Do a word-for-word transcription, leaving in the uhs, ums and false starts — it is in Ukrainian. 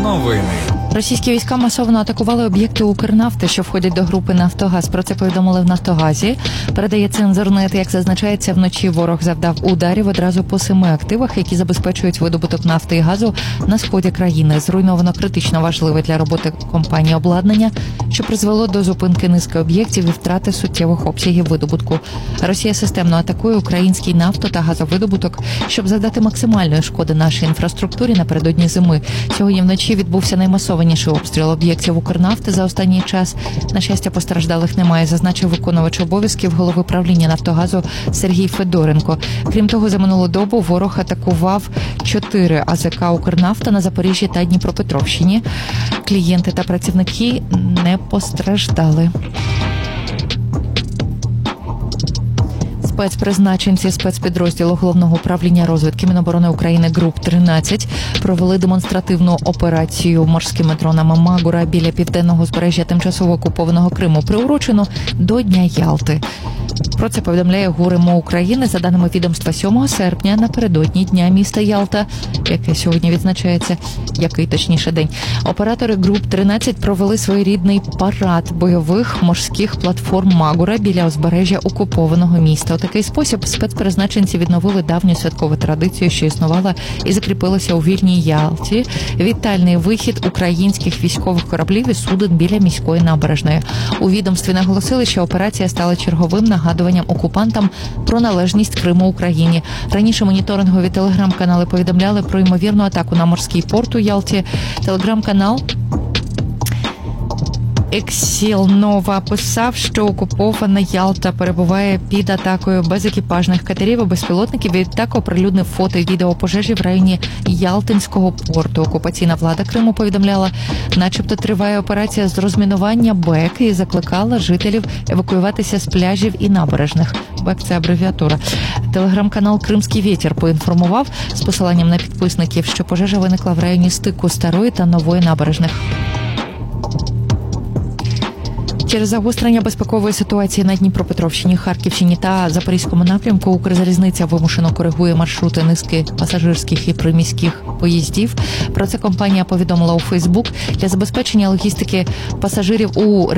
Новини. Російські війська масово атакували об'єкти Укрнафти, що входять до групи «Нафтогаз». Про це повідомили в «Нафтогазі». Передає Цензорнет, як зазначається, вночі ворог завдав ударів одразу по семи активах, які забезпечують видобуток нафти і газу на сході країни. Зруйновано критично важливе для роботи компанії обладнання, що призвело до зупинки низки об'єктів і втрати суттєвих обсягів видобутку. Росія системно атакує український нафто- та газовидобуток, щоб завдати максимальної шкоди нашій інфраструктурі напередодні зими. Сьогодні вночі відбувся наймасованіший обстріл об'єктів Укрнафти за останній час. На щастя, постраждалих немає, зазначив виконувач обов'язків голови правління «Нафтогазу» Сергій Федоренко. Крім того, за минулу добу ворог атакував чотири А З К «Укрнафта» на Запоріжжі та Дніпропетровщині. Клієнти та працівники не постраждали. Спецпризначенці спецпідрозділу Головного управління розвідки Міноборони України груп тринадцять провели демонстративну операцію морськими дронами «Магура» біля південного узбережжя тимчасово окупованого Криму, приурочену до Дня Ялти. Про це повідомляє ГУР МО України. За даними відомства, сьомого серпня, напередодні Дня міста Ялта, яке сьогодні відзначається, який точніше день, оператори груп тринадцять провели своєрідний парад бойових морських платформ «Магура» біля узбережжя окупованого міста. У такий спосіб спецпризначенці відновили давню святкову традицію, що існувала і закріпилася у вільній Ялті – вітальний вихід українських військових кораблів і суден біля міської набережної. У відомстві наголосили, що операція стала черговим нагадуванням окупантам про належність Криму Україні. Раніше моніторингові телеграм-канали повідомляли про ймовірну атаку на морський порт у Ялті. Телеграм-канал Ексілнова писав, що окупована Ялта перебуває під атакою безекіпажних катерів і безпілотників. Відтак оприлюднив фото і відео пожежі в районі Ялтинського порту. Окупаційна влада Криму повідомляла, начебто триває операція з розмінування БЕК і закликала жителів евакуюватися з пляжів і набережних. БЕК – це абревіатура. Телеграм-канал «Кримський вітер» поінформував з посиланням на підписників, що пожежа виникла в районі стику Старої та Нової набережних. Через загострення безпекової ситуації на Дніпропетровщині, Харківщині та Запорізькому напрямку Укрзалізниця вимушено коригує маршрути низки пасажирських і приміських поїздів. Про це компанія повідомила у Фейсбук. Для забезпечення логістики пасажирів у